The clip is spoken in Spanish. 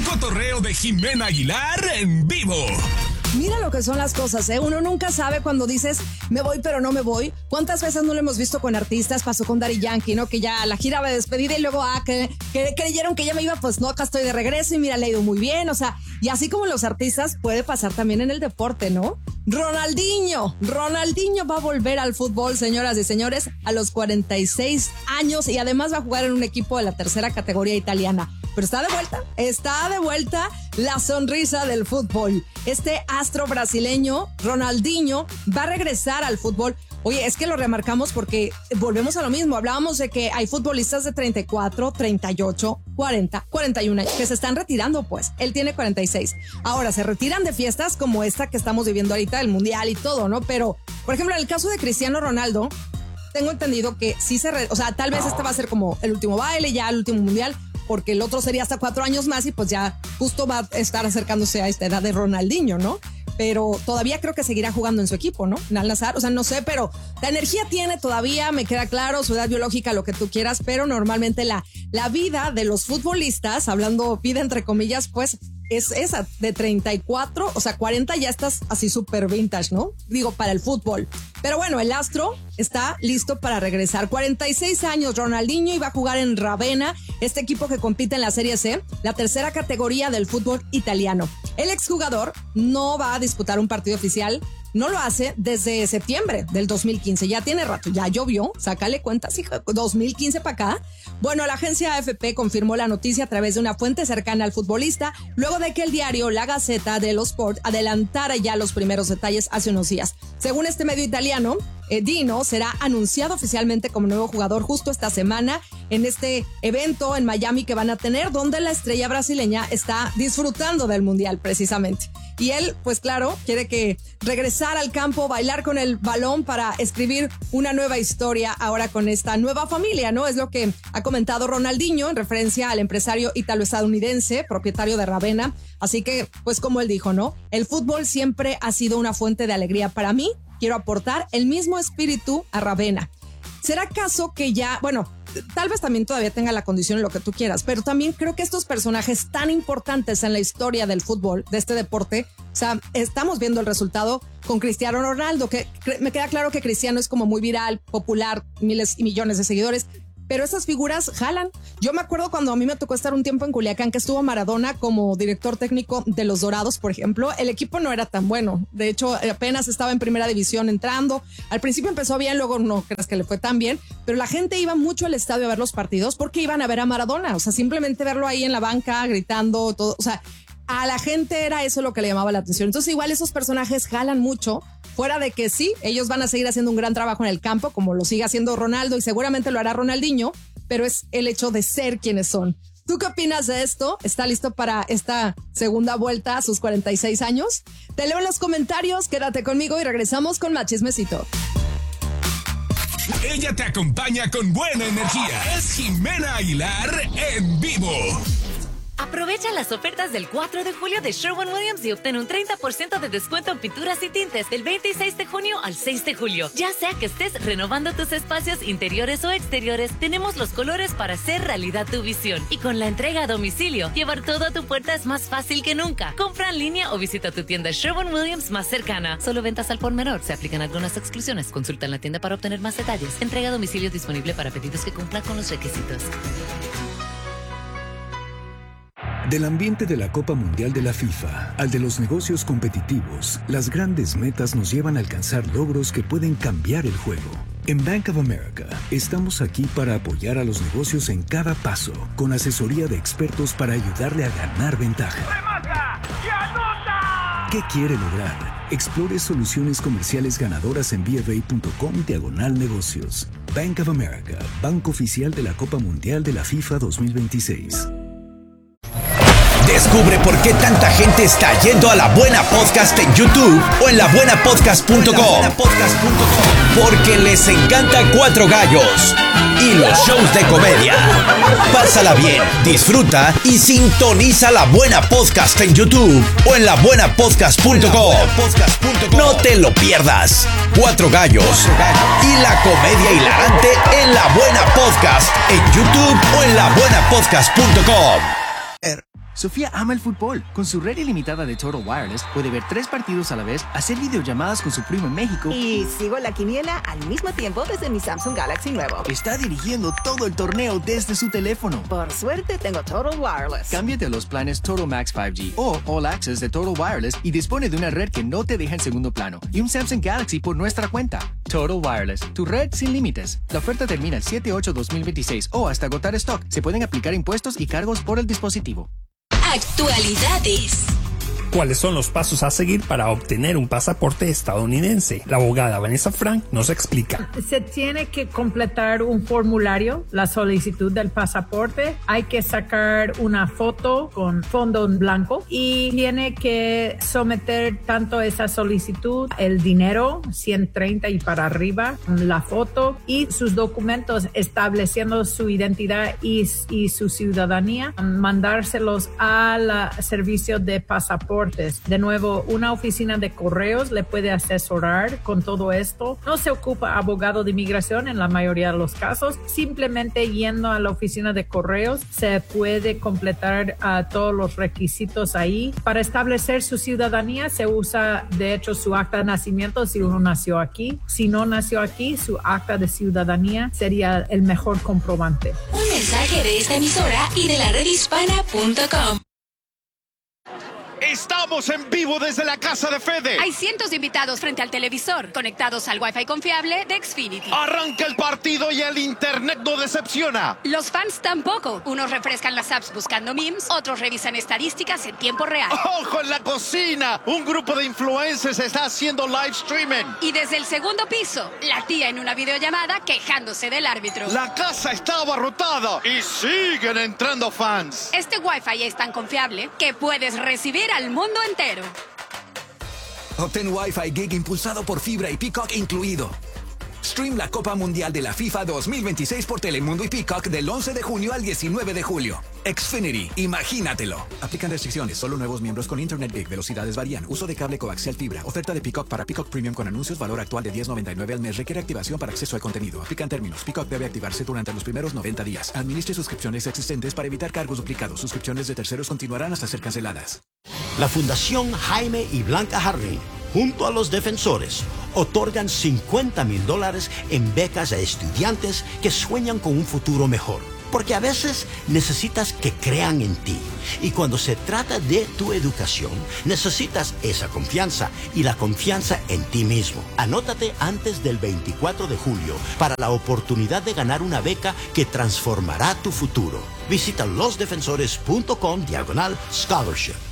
cotorreo de Jimena Aguilar en vivo. Mira lo que son las cosas, ¿eh? Uno nunca sabe cuando dices, me voy pero no me voy. ¿Cuántas veces no lo hemos visto con artistas? Pasó con Daddy Yankee, ¿no? Que ya la gira de despedida y luego, que creyeron que ya me iba, pues no, acá estoy de regreso y mira, le ha ido muy bien. O sea, y así como los artistas, puede pasar también en el deporte, ¿no? Ronaldinho va a volver al fútbol, señoras y señores, a los 46 años y además va a jugar en un equipo de la tercera categoría italiana. Pero está de vuelta la sonrisa del fútbol. Este astro brasileño, Ronaldinho, va a regresar al fútbol. Oye, es que lo remarcamos porque volvemos a lo mismo. Hablábamos de que hay futbolistas de 34, 38, 40, 41 años que se están retirando, pues. Él tiene 46. Ahora, se retiran de fiestas como esta que estamos viviendo ahorita, el Mundial y todo, ¿no? Pero, por ejemplo, en el caso de Cristiano Ronaldo, tengo entendido que sí o sea, tal vez este va a ser como el último baile, ya el último Mundial, porque el otro sería hasta 4 años más y pues ya justo va a estar acercándose a esta edad de Ronaldinho, ¿no? Pero todavía creo que seguirá jugando en su equipo, ¿no? En Al Nassr, o sea, no sé, pero la energía tiene todavía, me queda claro, su edad biológica, lo que tú quieras, pero normalmente la vida de los futbolistas, hablando vida entre comillas, pues es esa, de 34, o sea, 40 ya estás así súper vintage, ¿no? Digo, para el fútbol. Pero bueno, el astro está listo para regresar. 46 años, Ronaldinho, iba a jugar en Ravenna, este equipo que compite en la Serie C, la tercera categoría del fútbol italiano. El exjugador no va a disputar un partido oficial, no lo hace desde septiembre del 2015. Ya tiene rato, ya llovió, sácale cuentas, hija, 2015 para acá. Bueno, la agencia AFP confirmó la noticia a través de una fuente cercana al futbolista, luego de que el diario La Gazzetta dello Sport adelantara ya los primeros detalles hace unos días. Según este medio italiano, Dino será anunciado oficialmente como nuevo jugador justo esta semana en este evento en Miami que van a tener, donde la estrella brasileña está disfrutando del Mundial precisamente. Y él, pues claro, quiere que regresar al campo, bailar con el balón para escribir una nueva historia ahora con esta nueva familia, ¿no? Es lo que ha comentado Ronaldinho en referencia al empresario italo-estadounidense, propietario de Ravenna. Así que, pues como él dijo, ¿no? El fútbol siempre ha sido una fuente de alegría para mí. Quiero aportar el mismo espíritu a Ravenna. ¿Será acaso que ya, bueno, tal vez también todavía tenga la condición en lo que tú quieras, pero también creo que estos personajes tan importantes en la historia del fútbol, de este deporte, o sea, estamos viendo el resultado con Cristiano Ronaldo, que me queda claro que Cristiano es como muy viral, popular, miles y millones de seguidores, pero esas figuras jalan. Yo me acuerdo cuando a mí me tocó estar un tiempo en Culiacán que estuvo Maradona como director técnico de los Dorados, por ejemplo. El equipo no era tan bueno. De hecho, apenas estaba en primera división entrando. Al principio empezó bien, luego no creas que le fue tan bien. Pero la gente iba mucho al estadio a ver los partidos porque iban a ver a Maradona. O sea, simplemente verlo ahí en la banca, gritando, todo. O sea, a la gente era eso lo que le llamaba la atención. Entonces, igual esos personajes jalan mucho. Fuera de que sí, ellos van a seguir haciendo un gran trabajo en el campo, como lo sigue haciendo Ronaldo y seguramente lo hará Ronaldinho, pero es el hecho de ser quienes son. ¿Tú qué opinas de esto? ¿Está listo para esta segunda vuelta a sus 46 años? Te leo en los comentarios, quédate conmigo y regresamos con más chismecito. Ella te acompaña con buena energía. Es Jimena Aguilar en vivo. Aprovecha las ofertas del 4 de julio de Sherwin-Williams y obtén un 30% de descuento en pinturas y tintes del 26 de junio al 6 de julio. Ya sea que estés renovando tus espacios interiores o exteriores, tenemos los colores para hacer realidad tu visión. Y con la entrega a domicilio, llevar todo a tu puerta es más fácil que nunca. Compra en línea o visita tu tienda Sherwin-Williams más cercana. Solo ventas al por menor. Se aplican algunas exclusiones. Consulta en la tienda para obtener más detalles. Entrega a domicilio disponible para pedidos que cumplan con los requisitos. Del ambiente de la Copa Mundial de la FIFA al de los negocios competitivos, las grandes metas nos llevan a alcanzar logros que pueden cambiar el juego. En Bank of America, estamos aquí para apoyar a los negocios en cada paso, con asesoría de expertos para ayudarle a ganar ventaja. ¡Remata y anota! ¿Qué quiere lograr? Explore soluciones comerciales ganadoras en BofA.com/negocios. Bank of America, banco oficial de la Copa Mundial de la FIFA 2026. Descubre por qué tanta gente está yendo a La Buena Podcast en YouTube o en labuenapodcast.com. Porque les encanta Cuatro Gallos y los shows de comedia. Pásala bien, disfruta y sintoniza La Buena Podcast en YouTube o en labuenapodcast.com. No te lo pierdas. Cuatro Gallos y la comedia hilarante en La Buena Podcast en YouTube o en labuenapodcast.com. Sofía ama el fútbol. Con su red ilimitada de Total Wireless puede ver 3 partidos a la vez, hacer videollamadas con su primo en México y sigo la quiniela al mismo tiempo desde mi Samsung Galaxy nuevo. Está dirigiendo todo el torneo desde su teléfono. Por suerte tengo Total Wireless. Cámbiate a los planes Total Max 5G o All Access de Total Wireless y dispone de una red que no te deja en segundo plano y un Samsung Galaxy por nuestra cuenta. Total Wireless, tu red sin límites. La oferta termina el 7/8/2026 o hasta agotar stock. Se pueden aplicar impuestos y cargos por el dispositivo. Actualidades. ¿Cuáles son los pasos a seguir para obtener un pasaporte estadounidense? La abogada Vanessa Frank nos explica. Se tiene que completar un formulario, la solicitud del pasaporte. Hay que sacar una foto con fondo en blanco y tiene que someter tanto esa solicitud, el dinero, 130 y para arriba, la foto y sus documentos estableciendo su identidad y su ciudadanía, mandárselos al servicio de pasaporte. De nuevo, una oficina de correos le puede asesorar con todo esto. No se ocupa abogado de inmigración en la mayoría de los casos. Simplemente yendo a la oficina de correos se puede completar todos los requisitos ahí. Para establecer su ciudadanía se usa, de hecho, su acta de nacimiento si uno nació aquí. Si no nació aquí, su acta de ciudadanía sería el mejor comprobante. Un mensaje de esta emisora y de la redhispana.com. Estamos en vivo desde la casa de Fede. Hay cientos de invitados frente al televisor, conectados al Wi-Fi confiable de Xfinity. Arranca el partido y el internet no decepciona. Los fans tampoco. Unos refrescan las apps buscando memes, otros revisan estadísticas en tiempo real. ¡Ojo en la cocina! Un grupo de influencers está haciendo live streaming. Y desde el segundo piso, la tía en una videollamada quejándose del árbitro. La casa está abarrotada y siguen entrando fans. Este Wi-Fi es tan confiable que puedes recibir al mundo entero. Obtén Wi-Fi Gig impulsado por fibra y Peacock incluido. Stream la Copa Mundial de la FIFA 2026 por Telemundo y Peacock del 11 de junio al 19 de julio. Xfinity, imagínatelo. Aplican restricciones, solo nuevos miembros con Internet Gig, velocidades varían, uso de cable coaxial fibra, oferta de Peacock para Peacock Premium con anuncios, valor actual de $10.99 al mes, requiere activación para acceso al contenido. Aplican términos, Peacock debe activarse durante los primeros 90 días. Administre suscripciones existentes para evitar cargos duplicados. Suscripciones de terceros continuarán hasta ser canceladas. La Fundación Jaime y Blanca Jardín, junto a los defensores, otorgan $50,000 en becas a estudiantes que sueñan con un futuro mejor. Porque a veces necesitas que crean en ti. Y cuando se trata de tu educación, necesitas esa confianza y la confianza en ti mismo. Anótate antes del 24 de julio para la oportunidad de ganar una beca que transformará tu futuro. Visita losdefensores.com/scholarship.